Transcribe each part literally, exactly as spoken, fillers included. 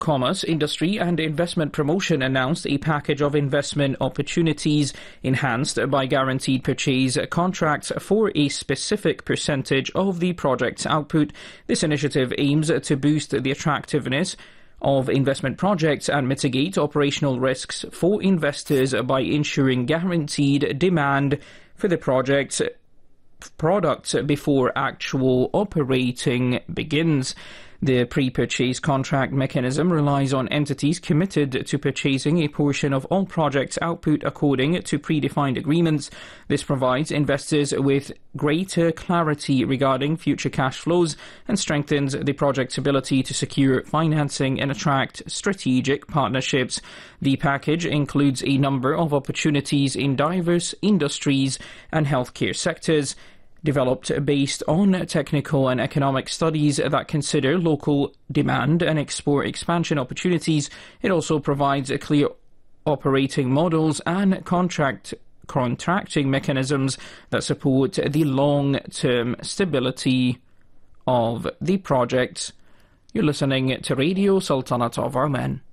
Commerce, Industry and Investment Promotion announced a package of investment opportunities enhanced by guaranteed purchase contracts for a specific percentage of the project's output. This initiative aims to boost the attractiveness of investment projects and mitigate operational risks for investors by ensuring guaranteed demand for the project's products before actual operating begins. The pre-purchase contract mechanism relies on entities committed to purchasing a portion of all projects' output according to predefined agreements. This provides investors with greater clarity regarding future cash flows and strengthens the project's ability to secure financing and attract strategic partnerships. The package includes a number of opportunities in diverse industries and healthcare sectors, developed based on technical and economic studies that consider local demand and export expansion opportunities. It also provides clear operating models and contract contracting mechanisms that support the long-term stability of the projects. You're listening to Radio Sultanate of Oman.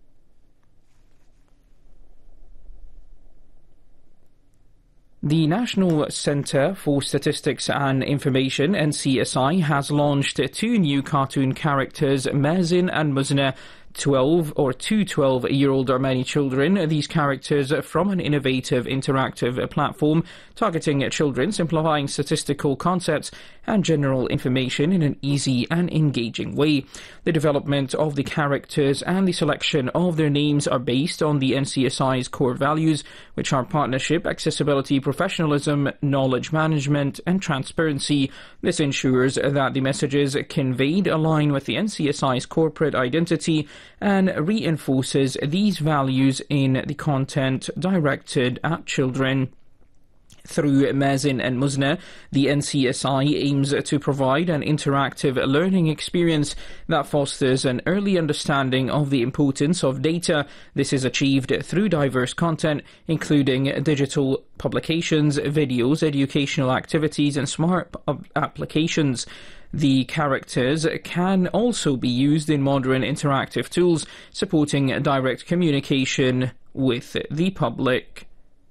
The National Centre for Statistics and Information, N C S I, has launched two new cartoon characters, Mazin and Muzna, twelve or two twelve-year-old Armeni children. These characters from an innovative interactive platform targeting children, simplifying statistical concepts and general information in an easy and engaging way. The development of the characters and the selection of their names are based on the N C S I's core values, which are partnership, accessibility, professionalism, knowledge management and transparency. This ensures that the messages conveyed align with the N C S I's corporate identity and reinforces these values in the content directed at children. Through Mazin and Muzna, the N C S I aims to provide an interactive learning experience that fosters an early understanding of the importance of data. This is achieved through diverse content, including digital publications, videos, educational activities, and smart applications. The characters can also be used in modern interactive tools, supporting direct communication with the public.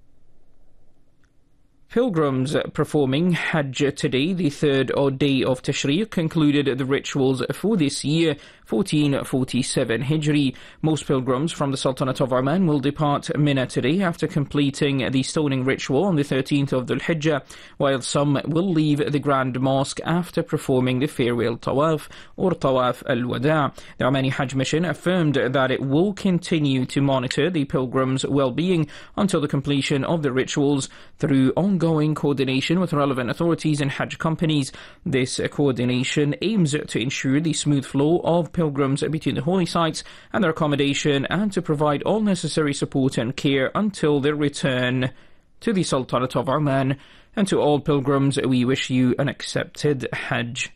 Pilgrims performing Hajj today, the third odd day of Tashriq, concluded the rituals for this year, fourteen forty-seven Hijri. Most pilgrims from the Sultanate of Oman will depart Mina today after completing the stoning ritual on the thirteenth of Dhul Hijjah, while some will leave the Grand Mosque after performing the farewell tawaf or tawaf al-wada. The Omani Hajj Mission affirmed that it will continue to monitor the pilgrims' well-being until the completion of the rituals through ongoing coordination with relevant authorities and Hajj companies. This coordination aims to ensure the smooth flow of pilgrims between the holy sites and their accommodation, and to provide all necessary support and care until their return to the Sultanate of Oman. And to all pilgrims, we wish you an accepted Hajj.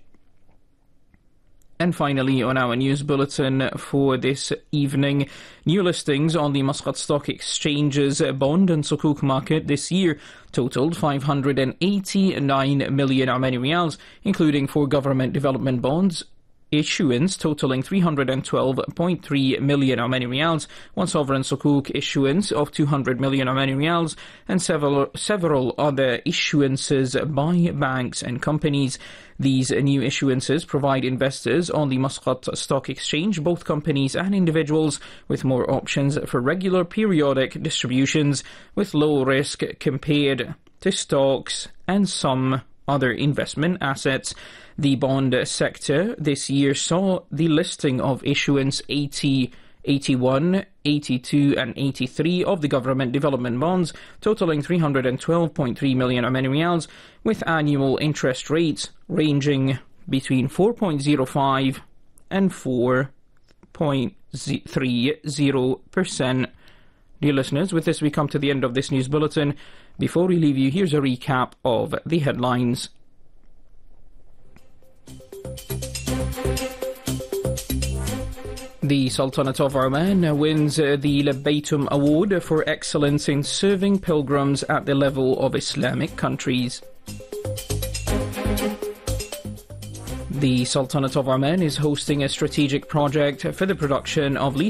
And finally, on our news bulletin for this evening, new listings on the Muscat Stock Exchange's bond and sukuk market this year totaled five hundred eighty-nine million Armeni Riyals, including four government development bonds issuance totaling three hundred twelve point three million Armeni Riyals, one sovereign sukuk issuance of two hundred million Armeni Riyals, and several, several other issuances by banks and companies. These new issuances provide investors on the Muscat Stock Exchange, both companies and individuals, with more options for regular periodic distributions with low risk compared to stocks and some other investment assets. The bond sector this year saw the listing of issuance eighty, eighty-one, eighty-two and eighty-three of the government development bonds, totaling three hundred twelve point three million Armeni Riyals, with annual interest rates ranging between four point zero five and four point three zero percent. Dear listeners, with this we come to the end of this news bulletin. Before we leave you, here's a recap of the headlines. The Sultanate of Oman wins the Labbaytum Award for excellence in serving pilgrims at the level of Islamic countries. The Sultanate of Oman is hosting a strategic project for the production of